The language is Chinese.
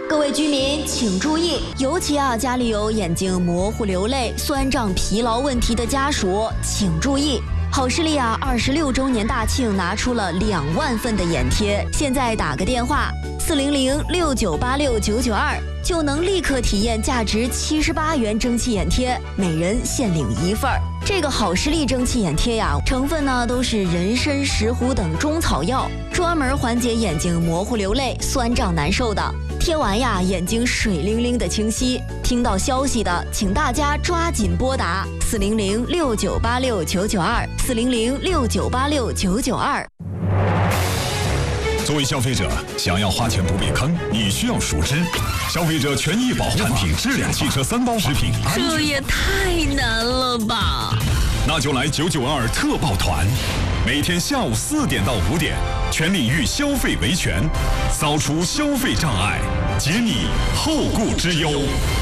各位居民请注意，尤其家里有眼睛模糊、流泪、酸胀、疲劳问题的家属，请注意。好视力26周年大庆拿出了2万份的眼贴，现在打个电话40069869992，就能立刻体验价值78元蒸汽眼贴，每人限领1份。这个好视力蒸汽眼贴成分都是人参、石斛等中草药，专门缓解眼睛模糊、流泪、酸胀难受的。贴完眼睛水灵灵的清晰。听到消息的，请大家抓紧拨打400698699240069869992。 作为消费者，想要花钱不被坑，你需要熟知消费者权益保护产品质量、汽车3包食品安全。 这也太难了吧！ 那就来992特报团，每天下午4点到5点，全领域消费维权，扫除消费障碍，解你后顾之忧。